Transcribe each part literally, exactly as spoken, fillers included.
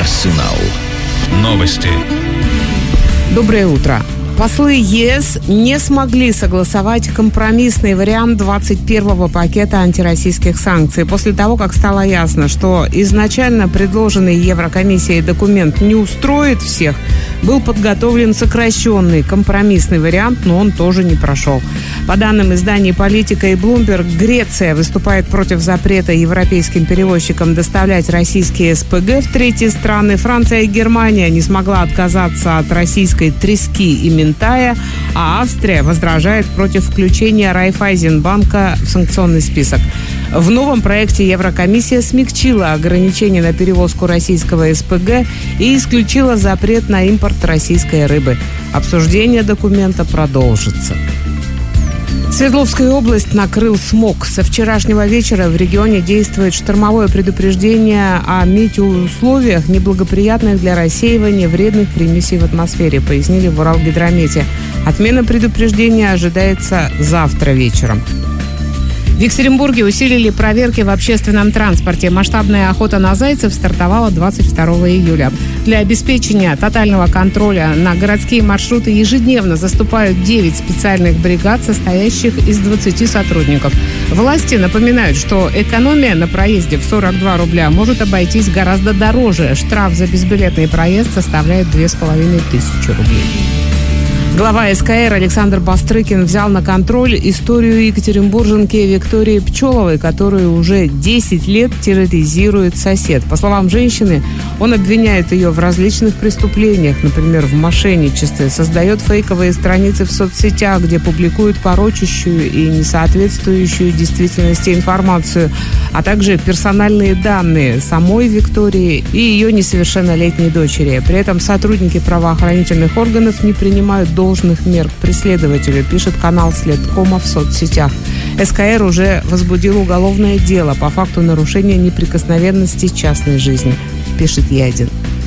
Арсенал. Новости. Доброе утро. Послы ЕС не смогли согласовать компромиссный вариант двадцать первого пакета антироссийских санкций после того, как стало ясно, что изначально предложенный Еврокомиссией документ не устроит всех. Был подготовлен сокращенный компромиссный вариант, но он тоже не прошел. По данным изданий «Политика» и «Блумберг», Греция выступает против запрета европейским перевозчикам доставлять российские СПГ в третьи страны. Франция и Германия не смогла отказаться от российской трески и минтая, а Австрия возражает против включения Райффайзенбанка в санкционный список. В новом проекте Еврокомиссия смягчила ограничения на перевозку российского СПГ и исключила запрет на импорт российской рыбы. Обсуждение документа продолжится. Свердловскую область накрыл смог. Со вчерашнего вечера в регионе действует штормовое предупреждение о метеоусловиях, неблагоприятных для рассеивания вредных примесей в атмосфере, пояснили в Уралгидромете. Отмена предупреждения ожидается завтра вечером. В Екатеринбурге усилили проверки в общественном транспорте. Масштабная охота на зайцев стартовала двадцать второго июля. Для обеспечения тотального контроля на городские маршруты ежедневно заступают девять специальных бригад, состоящих из двадцати сотрудников. Власти напоминают, что экономия на проезде в сорок два рубля может обойтись гораздо дороже. Штраф за безбилетный проезд составляет две с половиной тысячи рублей. Глава СКР Александр Бастрыкин взял на контроль историю екатеринбурженки Виктории Пчеловой, которую уже десять лет терроризирует сосед. По словам женщины, он обвиняет ее в различных преступлениях, например, в мошенничестве, создает фейковые страницы в соцсетях, где публикует порочащую и несоответствующую действительности информацию, а также персональные данные самой Виктории и ее несовершеннолетней дочери. При этом сотрудники правоохранительных органов не принимают должных мер к преследователю, пишет канал Следкома в соцсетях. СКР уже возбудил уголовное дело по факту нарушения неприкосновенности частной жизни, пишет Ядин.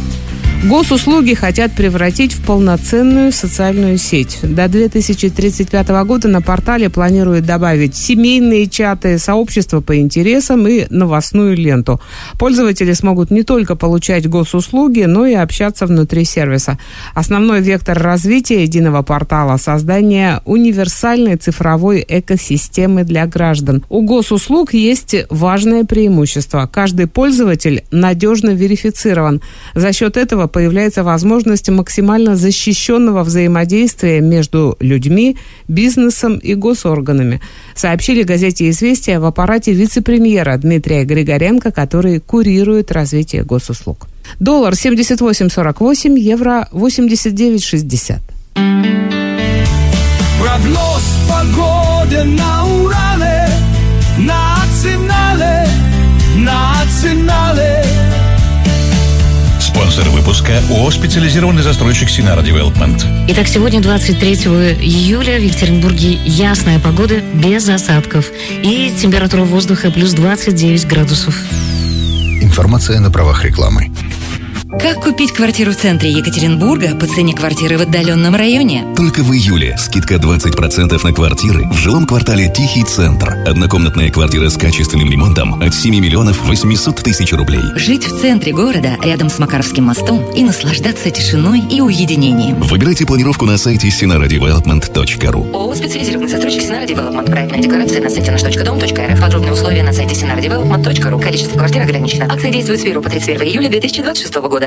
Госуслуги хотят превратить в полноценную социальную сеть. До две тысячи тридцать пятого года на портале планируют добавить семейные чаты, сообщества по интересам и новостную ленту. Пользователи смогут не только получать госуслуги, но и общаться внутри сервиса. Основной вектор развития единого портала – создание универсальной цифровой экосистемы для граждан. У госуслуг есть важное преимущество. Каждый пользователь надежно верифицирован. За счет этого появляется возможность максимально защищенного взаимодействия между людьми, бизнесом и госорганами, сообщили газете «Известия» в аппарате вице-премьера Дмитрия Григоренко, который курирует развитие госуслуг. Доллар семьдесят восемь сорок восемь, евро восемьдесят девять шестьдесят. Прогноз погоды на Урале, национале, национале. Спонсор выпуска ООО «Специализированный застройщик Синара Девелопмент». Итак, сегодня, двадцать третьего июля, в Екатеринбурге ясная погода, без осадков. И температура воздуха плюс двадцать девять градусов. Информация на правах рекламы. Как купить квартиру в центре Екатеринбурга по цене квартиры в отдаленном районе? Только в июле скидка двадцать процентов на квартиры в жилом квартале «Тихий центр». Однокомнатная квартира с качественным ремонтом от семь миллионов восемьсот тысяч рублей. Жить в центре города, рядом с Макаровским мостом, и наслаждаться тишиной и уединением. Выбирайте планировку на сайте синара девелопмент точка ру. ООО «Специализированный застройщик Синара Девелопмент». Проектная декларация на сайте наш точка дом точка эр эф. Подробные условия на сайте синара девелопмент точка ру. Количество квартир ограничено. Акция действует с первого по тридцать первое июля две тысячи двадцать шестого года.